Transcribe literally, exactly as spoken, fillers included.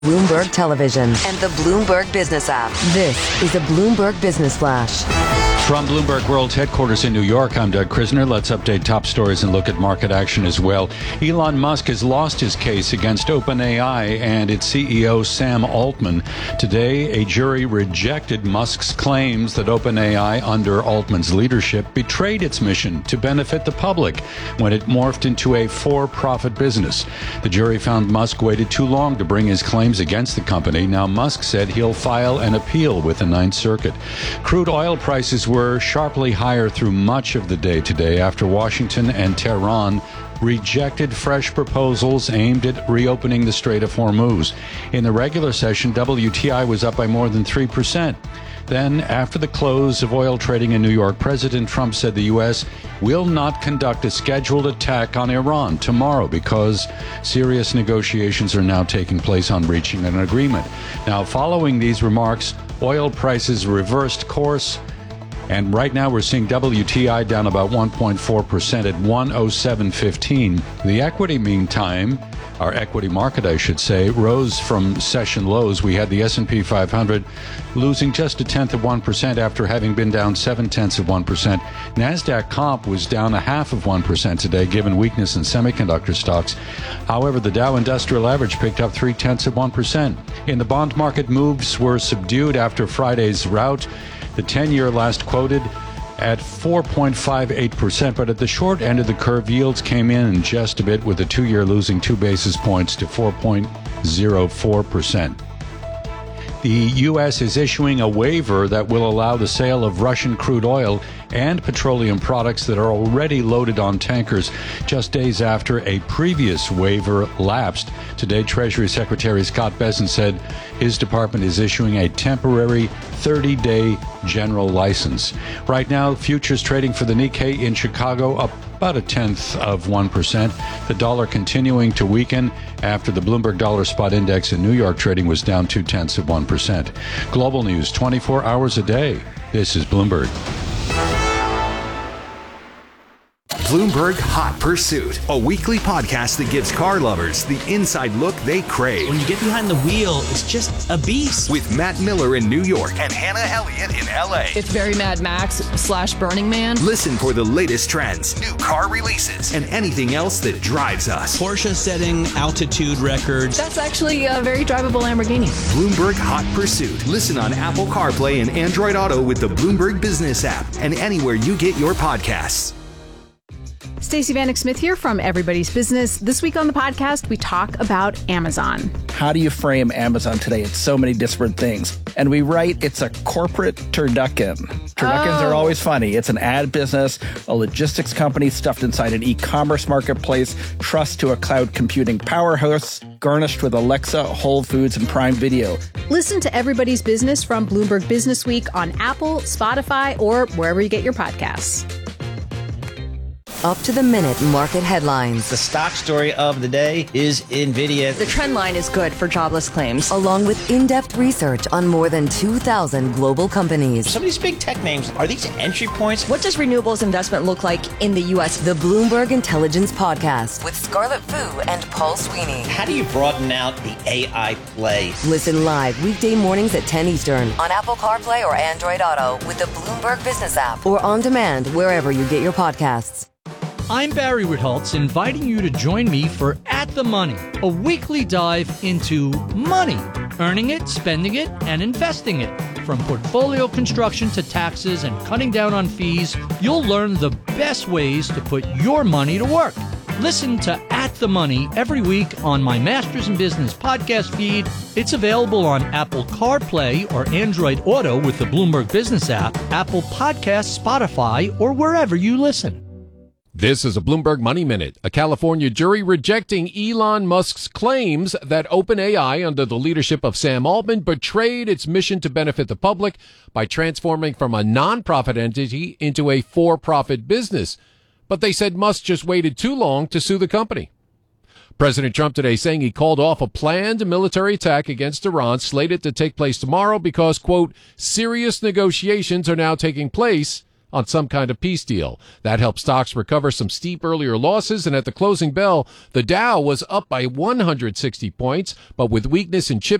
Bloomberg Television and the Bloomberg Business app. This is a Bloomberg Business Flash. From Bloomberg World's headquarters in New York, I'm Doug Krisner. Let's update top stories and look at market action as well. Elon Musk has lost his case against OpenAI and its C E O Sam Altman. Today, a jury rejected Musk's claims that OpenAI, under Altman's leadership, betrayed its mission to benefit the public when it morphed into a for-profit business. The jury found Musk waited too long to bring his claims against the company. Now, Musk said he'll file an appeal with the Ninth Circuit. Crude oil prices were sharply higher through much of the day today after Washington and Tehran rejected fresh proposals aimed at reopening the Strait of Hormuz. In the regular session, W T I was up by more than three percent. Then, after the close of oil trading in New York, President Trump said the U S will not conduct a scheduled attack on Iran tomorrow because serious negotiations are now taking place on reaching an agreement. Now, following these remarks, oil prices reversed course, and right now we're seeing W T I down about one point four percent at one oh seven fifteen. The equity, meantime, our equity market, I should say, rose from session lows. We had the S and P five hundred losing just a tenth of one percent after having been down seven tenths of one percent. NASDAQ comp was down a half of one percent today, given weakness in semiconductor stocks. However, the Dow Industrial Average picked up three tenths of one percent. In the bond market, moves were subdued after Friday's rout. The ten-year last quoted at four point five eight percent, but at the short end of the curve, yields came in just a bit, with the two-year losing two basis points to four point oh four percent. The U S is issuing a waiver that will allow the sale of Russian crude oil and petroleum products that are already loaded on tankers, just days after a previous waiver lapsed. Today, Treasury Secretary Scott Bessent said his department is issuing a temporary thirty-day general license. Right now, futures trading for the Nikkei in Chicago up about a tenth of one percent. The dollar continuing to weaken after the Bloomberg Dollar Spot Index in New York trading was down two tenths of one percent. Global news twenty-four hours a day. This is Bloomberg. Bloomberg Hot Pursuit, a weekly podcast that gives car lovers the inside look they crave. When you get behind the wheel, it's just a beast. With Matt Miller in New York and Hannah Elliott in L A. It's very Mad Max slash Burning Man. Listen for the latest trends, new car releases, and anything else that drives us. Porsche setting altitude records. That's actually a very drivable Lamborghini. Bloomberg Hot Pursuit. Listen on Apple CarPlay and Android Auto with the Bloomberg Business app and anywhere you get your podcasts. Stacey Vanek Smith here from Everybody's Business. This week on the podcast, we talk about Amazon. How do you frame Amazon today? It's so many disparate things. And we write it's a corporate turducken. Turduckens oh. are always funny. It's an ad business, a logistics company stuffed inside an e-commerce marketplace, trust to a cloud computing powerhouse, garnished with Alexa, Whole Foods, and Prime Video. Listen to Everybody's Business from Bloomberg Business Week on Apple, Spotify, or wherever you get your podcasts. Up to the minute market headlines. The stock story of the day is NVIDIA. The trend line is good for jobless claims. Along with in-depth research on more than two thousand global companies. Some of these big tech names, are these entry points? What does renewables investment look like in the U S? The Bloomberg Intelligence Podcast with Scarlett Fu and Paul Sweeney. How do you broaden out the A I play? Listen live weekday mornings at ten Eastern on Apple CarPlay or Android Auto with the Bloomberg Business app or on demand wherever you get your podcasts. I'm Barry Ritholtz, inviting you to join me for At the Money, a weekly dive into money, earning it, spending it, and investing it. From portfolio construction to taxes and cutting down on fees, you'll learn the best ways to put your money to work. Listen to At the Money every week on my Masters in Business podcast feed. It's available on Apple CarPlay or Android Auto with the Bloomberg Business app, Apple Podcasts, Spotify, or wherever you listen. This is a Bloomberg Money Minute. A California jury rejecting Elon Musk's claims that OpenAI, under the leadership of Sam Altman, betrayed its mission to benefit the public by transforming from a nonprofit entity into a for-profit business. But they said Musk just waited too long to sue the company. President Trump today saying he called off a planned military attack against Iran slated to take place tomorrow because, quote, serious negotiations are now taking place on some kind of peace deal. That helped stocks recover some steep earlier losses, and at the closing bell, the Dow was up by one hundred sixty points, but with weakness in chip